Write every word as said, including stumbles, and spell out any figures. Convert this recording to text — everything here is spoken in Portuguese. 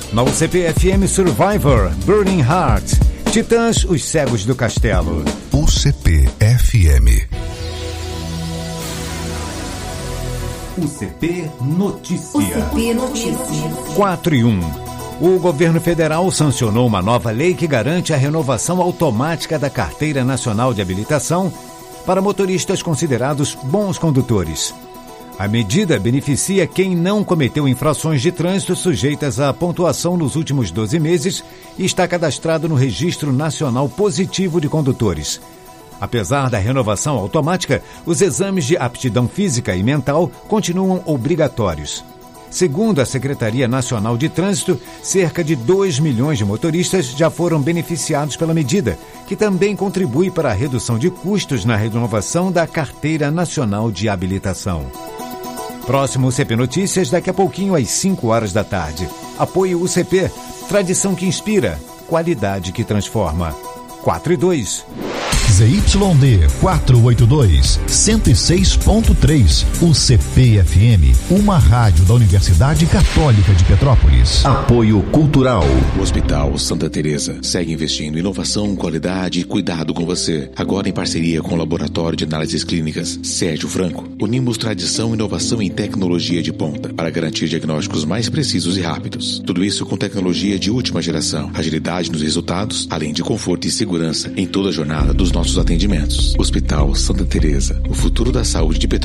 Na U C P F M Survivor, Burning Heart, Titãs, Os Cegos do Castelo. U C P F M. U C P Notícia. U C P Notícia. quatro e um. O governo federal sancionou uma nova lei que garante a renovação automática da Carteira Nacional de Habilitação para motoristas considerados bons condutores. A medida beneficia quem não cometeu infrações de trânsito sujeitas à pontuação nos últimos doze meses e está cadastrado no Registro Nacional Positivo de Condutores. Apesar da renovação automática, os exames de aptidão física e mental continuam obrigatórios. Segundo a Secretaria Nacional de Trânsito, cerca de dois milhões de motoristas já foram beneficiados pela medida, que também contribui para a redução de custos na renovação da Carteira Nacional de Habilitação. Próximo U C P Notícias, daqui a pouquinho às cinco horas da tarde. Apoio U C P, tradição que inspira, qualidade que transforma. quatro e dois. Z Y D quatrocentos e oitenta e dois, cento e seis ponto três, U C P F M, uma rádio da Universidade Católica de Petrópolis. Apoio Cultural. O Hospital Santa Teresa segue investindo em inovação, qualidade e cuidado com você. Agora em parceria com o Laboratório de Análises Clínicas Sérgio Franco, unimos tradição, inovação e tecnologia de ponta para garantir diagnósticos mais precisos e rápidos. Tudo isso com tecnologia de última geração, agilidade nos resultados, além de conforto e segurança em toda a jornada dos nossos atendimentos. Hospital Santa Teresa, o futuro da saúde de Petrópolis.